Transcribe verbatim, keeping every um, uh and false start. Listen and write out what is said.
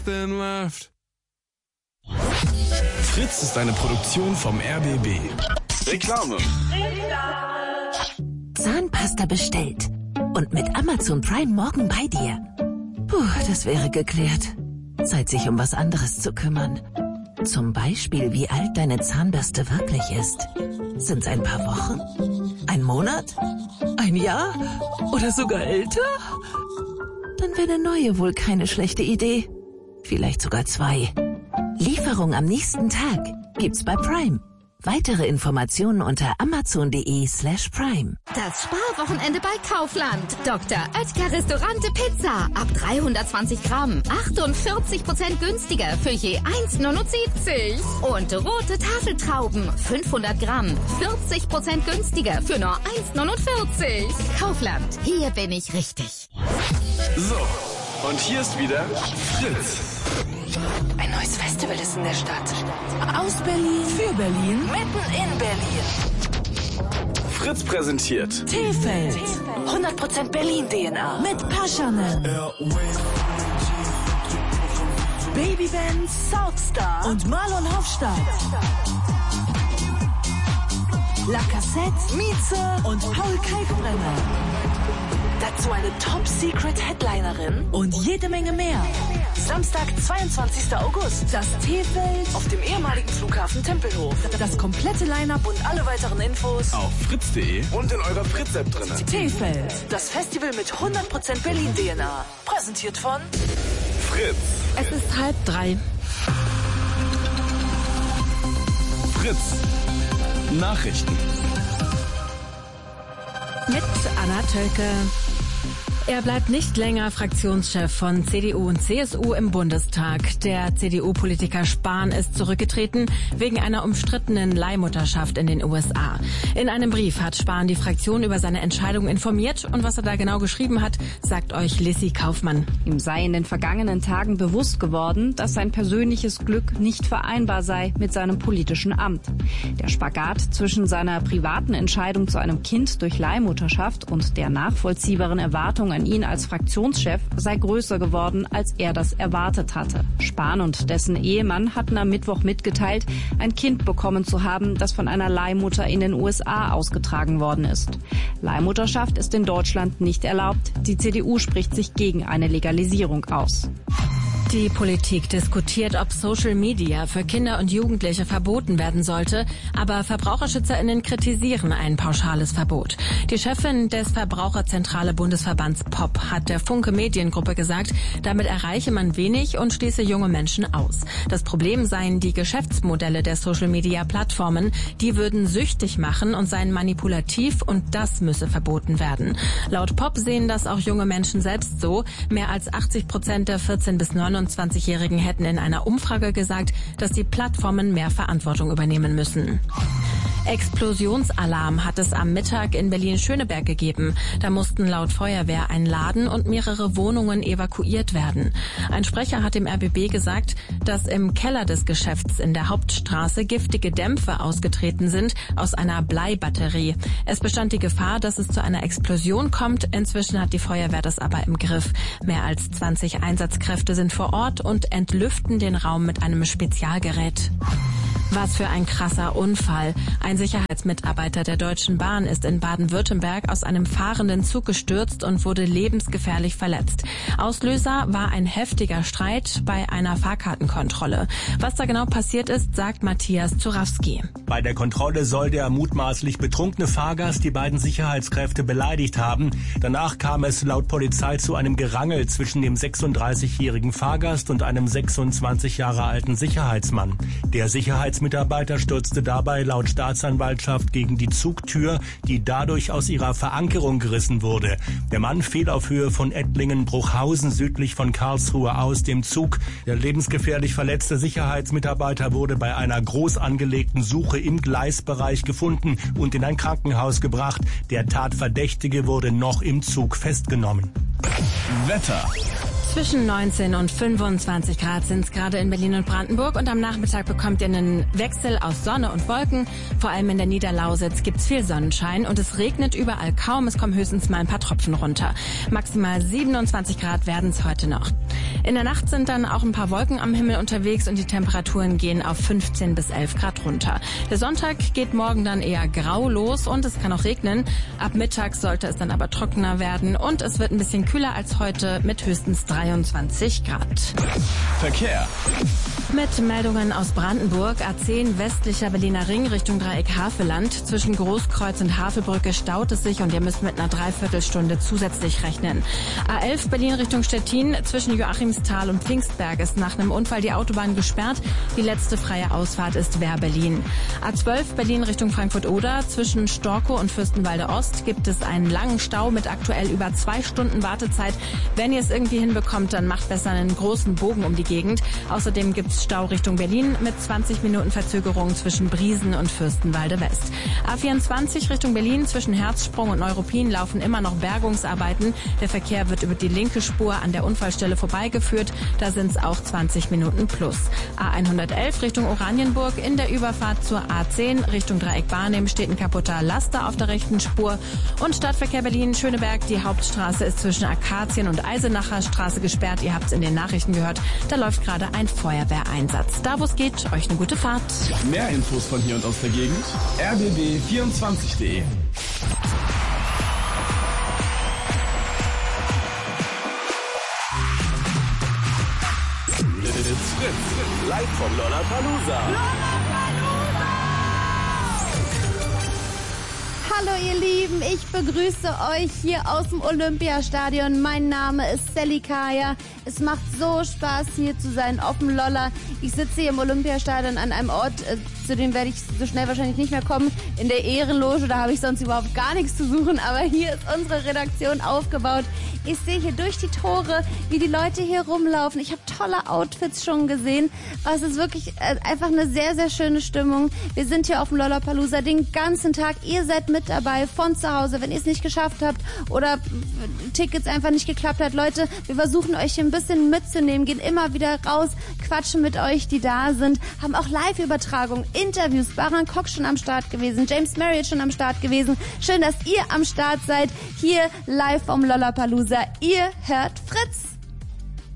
nothing left. Fritz ist eine Produktion vom R B B. Reklame. Zahnpasta bestellt. Und mit Amazon Prime morgen bei dir. Puh, das wäre geklärt. Zeit, sich um was anderes zu kümmern. Zum Beispiel, wie alt deine Zahnbürste wirklich ist. Sind's ein paar Wochen? Ein Monat? Ein Jahr? Oder sogar älter? Dann wäre eine neue wohl keine schlechte Idee. Vielleicht sogar zwei. Lieferung am nächsten Tag gibt's bei Prime. Weitere Informationen unter amazon.de slash prime. Das Sparwochenende bei Kaufland. Doktor Oetker Restaurante Pizza. Ab dreihundertzwanzig Gramm. achtundvierzig Prozent günstiger für je eins neunundsiebzig. Und rote Tafeltrauben. fünfhundert Gramm. vierzig Prozent günstiger für nur eins neunundvierzig. Kaufland. Hier bin ich richtig. So, und hier ist wieder Fritz. Ein neues Festival ist in der Stadt. Aus Berlin. Für Berlin. Mitten in Berlin. Fritz präsentiert T-Feld. hundert Prozent Berlin-D N A. Mit Paschanen. Babyband, Southstar und Marlon Hofstadt. La Cassette, Mieze und Paul Kalkbrenner. Dazu eine Top-Secret-Headlinerin. Und jede Menge mehr. Samstag, zweiundzwanzigster August. Das T-Feld Auf dem ehemaligen Flughafen Tempelhof. Das komplette Line-Up und alle weiteren Infos auf fritz punkt de und in eurer Fritz-App drin. T-Feld. Das Festival mit hundert Prozent Berlin-D N A. Präsentiert von Fritz. Es ist halb drei. Fritz. Nachrichten. Mit Anna Tölke. Er bleibt nicht länger Fraktionschef von C D U und C S U im Bundestag. Der C D U-Politiker Spahn ist zurückgetreten wegen einer umstrittenen Leihmutterschaft in den U S A. In einem Brief hat Spahn die Fraktion über seine Entscheidung informiert und was er da genau geschrieben hat, sagt euch Lissy Kaufmann. Ihm sei in den vergangenen Tagen bewusst geworden, dass sein persönliches Glück nicht vereinbar sei mit seinem politischen Amt. Der Spagat zwischen seiner privaten Entscheidung zu einem Kind durch Leihmutterschaft und der nachvollziehbaren Erwartung an ihn als Fraktionschef sei größer geworden, als er das erwartet hatte. Spahn und dessen Ehemann hatten am Mittwoch mitgeteilt, ein Kind bekommen zu haben, das von einer Leihmutter in den U S A ausgetragen worden ist. Leihmutterschaft ist in Deutschland nicht erlaubt. Die C D U spricht sich gegen eine Legalisierung aus. Die Politik diskutiert, ob Social Media für Kinder und Jugendliche verboten werden sollte, aber VerbraucherschützerInnen kritisieren ein pauschales Verbot. Die Chefin des Verbraucherzentrale Bundesverbands P O P hat der Funke Mediengruppe gesagt, damit erreiche man wenig und schließe junge Menschen aus. Das Problem seien die Geschäftsmodelle der Social Media Plattformen, die würden süchtig machen und seien manipulativ und das müsse verboten werden. Laut P O P sehen das auch junge Menschen selbst so. Mehr als achtzig Prozent der vierzehn bis neunundzwanzigjährigen hätten in einer Umfrage gesagt, dass die Plattformen mehr Verantwortung übernehmen müssen. Explosionsalarm hat es am Mittag in Berlin-Schöneberg gegeben. Da mussten laut Feuerwehr ein Laden und mehrere Wohnungen evakuiert werden. Ein Sprecher hat dem R B B gesagt, dass im Keller des Geschäfts in der Hauptstraße giftige Dämpfe ausgetreten sind aus einer Bleibatterie. Es bestand die Gefahr, dass es zu einer Explosion kommt. Inzwischen hat die Feuerwehr das aber im Griff. Mehr als zwanzig Einsatzkräfte sind vor Ort und entlüften den Raum mit einem Spezialgerät. Was für ein krasser Unfall. Ein Sicherheitsmitarbeiter der Deutschen Bahn ist in Baden-Württemberg aus einem fahrenden Zug gestürzt und wurde lebensgefährlich verletzt. Auslöser war ein heftiger Streit bei einer Fahrkartenkontrolle. Was da genau passiert ist, sagt Matthias Zurawski. Bei der Kontrolle soll der mutmaßlich betrunkene Fahrgast die beiden Sicherheitskräfte beleidigt haben. Danach kam es laut Polizei zu einem Gerangel zwischen dem sechsunddreißigjährigen Fahrgast und einem sechsundzwanzig Jahre alten Sicherheitsmann. Der Sicherheitsmitarbeiter Mitarbeiter stürzte dabei laut Staatsanwaltschaft gegen die Zugtür, die dadurch aus ihrer Verankerung gerissen wurde. Der Mann fiel auf Höhe von Ettlingen-Bruchhausen südlich von Karlsruhe aus dem Zug. Der lebensgefährlich verletzte Sicherheitsmitarbeiter wurde bei einer groß angelegten Suche im Gleisbereich gefunden und in ein Krankenhaus gebracht. Der Tatverdächtige wurde noch im Zug festgenommen. Wetter. Zwischen neunzehn und fünfundzwanzig Grad sind es gerade in Berlin und Brandenburg und am Nachmittag bekommt ihr einen Wechsel aus Sonne und Wolken. Vor allem in der Niederlausitz gibt's viel Sonnenschein und es regnet überall kaum. Es kommen höchstens mal ein paar Tropfen runter. Maximal siebenundzwanzig Grad werden es heute noch. In der Nacht sind dann auch ein paar Wolken am Himmel unterwegs und die Temperaturen gehen auf fünfzehn bis elf Grad runter. Der Sonntag geht morgen dann eher grau los und es kann auch regnen. Ab Mittag sollte es dann aber trockener werden und es wird ein bisschen kühler als heute mit höchstens dreiundzwanzig Grad. Verkehr. Mit Meldungen aus Brandenburg, A zehn westlicher Berliner Ring Richtung Dreieck Havelland. Zwischen Großkreuz und Havelbrücke staut es sich und ihr müsst mit einer Dreiviertelstunde zusätzlich rechnen. A elf Berlin Richtung Stettin, zwischen Joachimsthal und Pfingstberg ist nach einem Unfall die Autobahn gesperrt. Die letzte freie Ausfahrt ist Wehr-Berlin. A zwölf Berlin Richtung Frankfurt-Oder, zwischen Storkow und Fürstenwalde Ost gibt es einen langen Stau mit aktuell über zwei Stunden Wartezeit. Wenn ihr es irgendwie hinbekommt, dann macht besser einen großen Bogen um die Gegend. Außerdem gibt es Stau Richtung Berlin mit zwanzig Minuten Verzögerung zwischen Briesen und Fürstenwalde West. A vierundzwanzig Richtung Berlin, zwischen Herzsprung und Neuruppin laufen immer noch Bergungsarbeiten. Der Verkehr wird über die linke Spur an der Unfallstelle vorbeigeführt. Da sind es auch zwanzig Minuten plus. A hundertelf Richtung Oranienburg, in der Überfahrt zur A zehn Richtung Dreieck Barnim steht ein kaputter Laster auf der rechten Spur. Und Stadtverkehr Berlin-Schöneberg, die Hauptstraße ist zwischen Akazien und Eisenacher Straße gesperrt. Ihr habt es in den Nachrichten gehört. Da läuft gerade ein Feuerwehreinsatz. Da wo es geht, euch eine gute Fahrt. Mehr Infos von hier und aus der Gegend. r b b vierundzwanzig punkt de It's Fritz, live vom Lollapalooza. Hallo ihr Lieben, ich begrüße euch hier aus dem Olympiastadion. Mein Name ist Sally Kaya. Es macht so Spaß hier zu sein auf dem Lolla. Ich sitze hier im Olympiastadion an einem Ort, äh, zu dem werde ich so schnell wahrscheinlich nicht mehr kommen. In der Ehrenloge, da habe ich sonst überhaupt gar nichts zu suchen. Aber hier ist unsere Redaktion aufgebaut. Ich sehe hier durch die Tore, wie die Leute hier rumlaufen. Ich habe tolle Outfits schon gesehen. Es ist wirklich äh, einfach eine sehr, sehr schöne Stimmung. Wir sind hier auf dem Lollapalooza den ganzen Tag. Ihr seid mit dabei von zu Hause, wenn ihr es nicht geschafft habt oder Tickets einfach nicht geklappt hat. Leute, wir versuchen euch hier ein bisschen mitzunehmen, gehen immer wieder raus, quatschen mit euch, die da sind, haben auch Live-Übertragungen, Interviews, Baran Koch schon am Start gewesen, James Marriott schon am Start gewesen. Schön, dass ihr am Start seid, hier live vom Lollapalooza. Ihr hört Fritz.